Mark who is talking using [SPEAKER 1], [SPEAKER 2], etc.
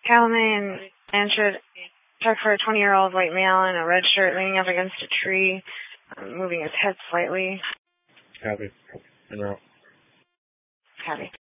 [SPEAKER 1] Calamine and should check for a 20-year-old white male in a red shirt leaning up against a tree, moving his head slightly.
[SPEAKER 2] Copy. En route.
[SPEAKER 1] Copy.